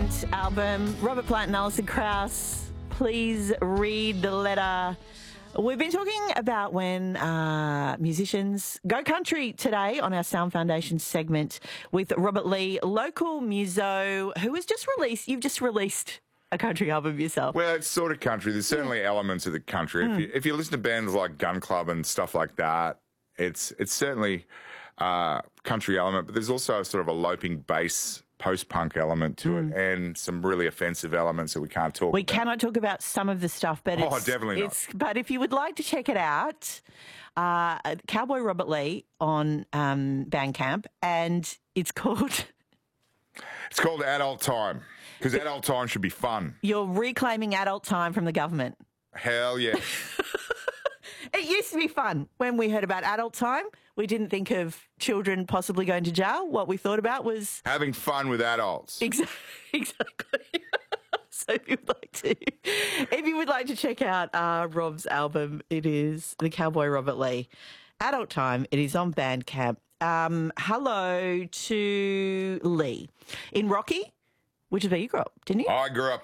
Band album. Robert Plant and Alison Krauss, please read the letter. We've been talking about when musicians go country today on our Sound Foundation segment with Robert Lee, local muso, who has just released, you've just released a country album yourself. Well, it's sort of country. There's certainly elements of the country. If you listen to bands like Gun Club and stuff like that, it's certainly country element, but there's also sort of a loping bass post-punk element to it and some really offensive elements that we can't talk about. We cannot talk about some of the stuff, but definitely not. But if you would like to check it out, Cowboy Robert Lee on Bandcamp, and it's called... It's called Adult Time, because adult time should be fun. You're reclaiming adult time from the government. Hell yeah. It used to be fun. When we heard about adult time, we didn't think of children possibly going to jail. What we thought about was... having fun with adults. Exactly. So if you would like to check out Rob's album, it is the Cowboy Robert Lee. Adult Time, it is on Bandcamp. Hello to Lee in Rocky, which is where you grew up, didn't you? I grew up